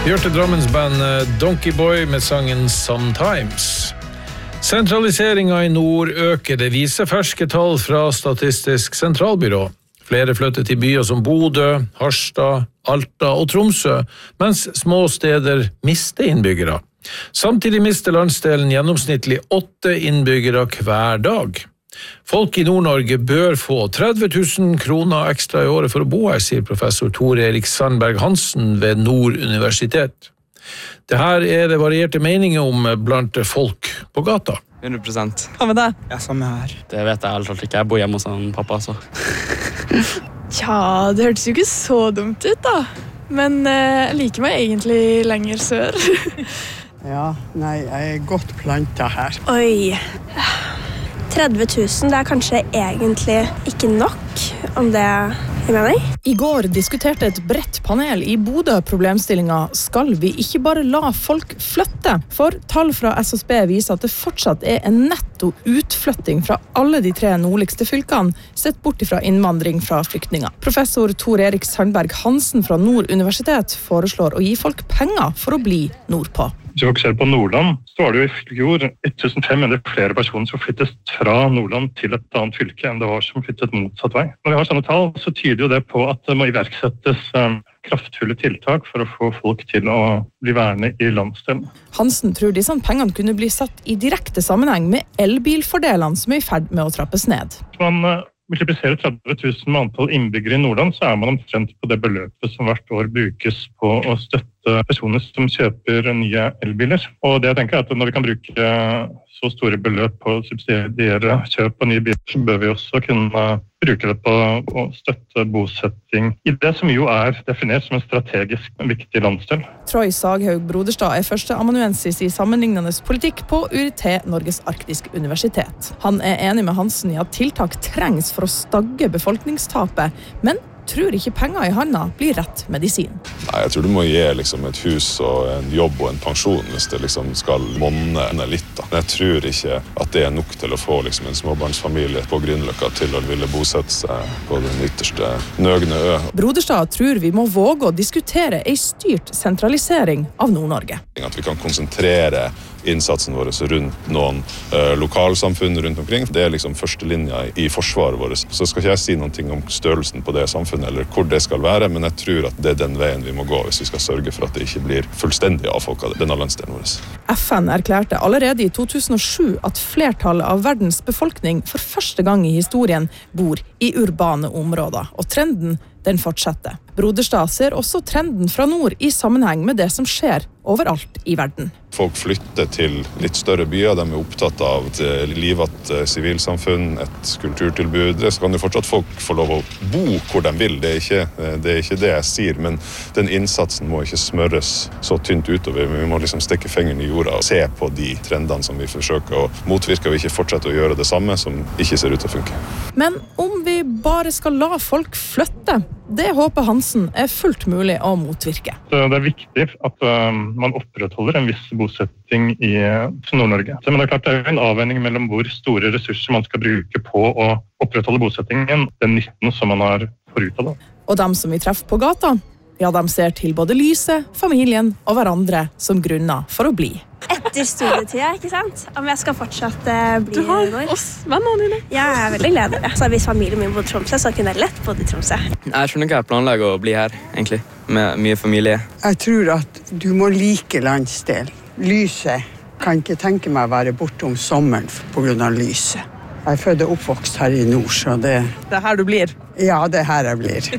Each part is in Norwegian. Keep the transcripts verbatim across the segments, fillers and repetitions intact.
Vi hørte Drammens band Donkey Boy med sangen Sometimes. Sentraliseringen i nord øker, det viser ferske tall fra Statistisk sentralbyrå. Flere flytter til byer som Bodø, Harstad, Alta og Tromsø, mens små steder mister innbyggere. Samtidig mister landsdelen gjennomsnittlig åtte innbyggere hver dag. Folk i Nord-Norge bør få tretti tusen kroner ekstra i året for å bo her, sier professor Tor Erik Sandberg Hansen ved Nord universitet. Det her er det varierte meninger om blant folk på gata. hundre prosent. Hva med deg? Ja, samme her. Det vet jeg alt ikke. Jeg bor hjemme hos han pappa, så. Ja, det hørtes jo ikke så dumt ut da. Men eh, jeg liker meg egentlig lenger sør. Ja, nei, jeg er godt plantet her. Oi, tretti tusen, det er kanskje egentlig ikke nok, om det er mening. I går diskuterte et bredt panel i Bodø problemstillinga skal vi ikke bare la folk flytte, for tall fra S S B viser at det fortsatt er en netto utflytting fra alle de tre nordligste fylkene, sett bort fra innvandring fra flyktninger. Professor Tor Erik Sandberg Hansen fra Nord universitet foreslår å gi folk penger for å bli nordpå. Hvis vi ser på Nordland, så var det jo i fjor fem hundre flere personer som flyttet fra Nordland til et annet fylke enn det var som flyttet motsatt vei. Når vi har sånne tall, så tyder jo det på at det må iverksettes um, kraftfulle tiltak for å få folk til å bli værende i landsdelen. Hansen tror disse pengene kunne bli satt i direkte sammenheng med elbilfordelene som er i ferd med å trappes ned. Man uh, multipliserer tretti tusen med antall innbyggere i Nordland, så er man omtrent på det beløpet som hvert år brukes på å støtte personer som kjøper nye elbiler. Og det jeg tenker er at når vi kan bruke så store beløp på å subsidiere kjøp av nye biler, så bør vi også kunne bruke det på å støtte bosetting i det som jo er definert som en strategisk viktig landsdel. Troy Saghaug Broderstad er førsteamanuensis i sammenlignende politikk på U I T Norges Arktisk Universitet. Han er enig med Hansen i at tiltak trengs for å stagge befolkningstapet, men tror ikke penger i handa blir rett medisin. Nei, jeg tror du må gi liksom et hus og en jobb og en pensjon hvis det liksom skal monne litt. Da. Men jeg tror ikke at det er nok til å få liksom en småbarnsfamilie på Grünerløkka til å ville bosette seg på den ytterste nøgne ø. Broderstad tror vi må våge å diskutere en styrt sentralisering av Nord-Norge. At vi kan konsentrere innsatsen vår rundt noen uh, lokalsamfunn rundt omkring. Det er liksom første linja i forsvaret vårt. Så skal ikke jeg si noe om størrelsen på det samfunnet eller hvor det skal være, men jeg tror at det er den veien vi må gå hvis vi skal sørge for at det ikke blir fullstendig avfolket denne landsdelen vår. F N erklærte allerede i to tusen og sju at flertallet av verdens befolkning for første gang i historien bor i urbane områder, og trenden den fortsetter. Broderstad ser også trenden fra nord i sammenheng med det som skjer overalt i verden. Folk flytter til litt større byer, de er opptatt av et livet sivilsamfunn, et kulturtilbud. Så kan jo fortsatt folk få lov å bo hvor de vil, det er ikke det, er ikke det jeg sier, men den innsatsen må ikke smøres så tynt utover. Vi må liksom stikke fingeren i jorda og se på de trendene som vi forsøker å motvirke, og ikke fortsette å gjøre det samme som ikke ser ut til å funke. Men om vi bare skal la folk flytte, det håper Hansen er fullt mulig å motvirke. Det er viktig at man opprettholder en viss bosetting i Nord-Norge. Men det er klart det er en avveining mellom hvor store ressurser man skal bruke på å opprettholde bosettingen, den nytten som man har får ut av det. Og dem som vi treffer på gata, ja, de ser til både lyset, familien og hverandre som grunner for å bli. Etter studietida, ikke sant? Om jeg skal fortsatt uh, bli Du har nord. oss, vennene dine. Ja, jeg er veldig glad i det. Så hvis familien min bodde i Tromsø, så kunne jeg lett bodd i Tromsø. Jeg skjønner ikke jeg planlegger å bli her, egentlig, med mye familie. Jeg tror at du må like landsdel. Lyset kan ikke tenke meg å være borte om sommeren på grunn av lyset. Jeg er født og oppvokst her i nord, så det... Det er her du blir. Ja, det er her jeg blir.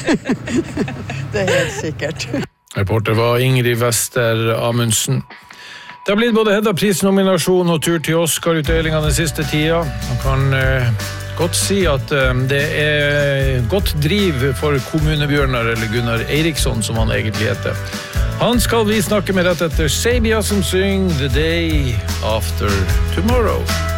Det er helt sikkert. Reporter var Ingrid Wester Amundsen. Det har blitt både Hedda-prisnominasjon og tur til Oscar-utdelingen den siste tida. Man kan eh, godt si at eh, det er godt driv for kommunebjørnar, eller Gunnar Eriksson, som han egentlig heter. Han skal vi snakke med rett etter Sabia som synger The Day After Tomorrow.